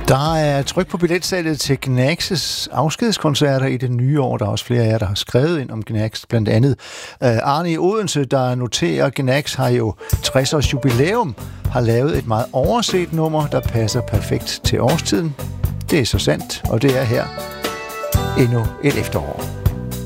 Der er tryk på billetsalget til Gnags' afskedskoncerter i det nye år. Der er også flere af jer, der har skrevet ind om Gnags. Blandt andet Arne i Odense, der noterer, Gnags har jo 60 års jubilæum, har lavet et meget overset nummer, der passer perfekt til årstiden. Det er så sandt, og det er her endnu et efterår.